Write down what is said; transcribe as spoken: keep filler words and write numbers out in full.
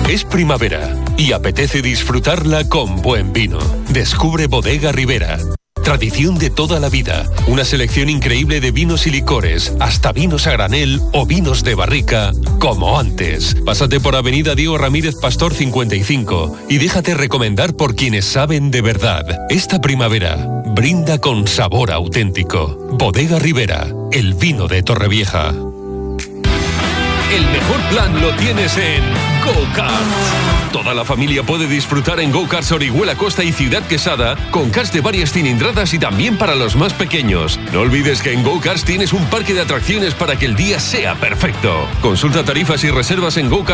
Es primavera y apetece disfrutarla con buen vino. Descubre Bodega Ribera. Tradición de toda la vida. Una selección increíble de vinos y licores, hasta vinos a granel o vinos de barrica, como antes. Pásate por Avenida Diego Ramírez Pastor cincuenta y cinco y déjate recomendar por quienes saben de verdad. Esta primavera, brinda con sabor auténtico. Bodega Ribera, el vino de Torrevieja. El mejor plan lo tienes en Go-Karts. Toda la familia puede disfrutar en Go-Karts Orihuela Costa y Ciudad Quesada con karts de varias cilindradas y también para los más pequeños. No olvides que en Go-Karts tienes un parque de atracciones para que el día sea perfecto. Consulta tarifas y reservas en Go-Karts.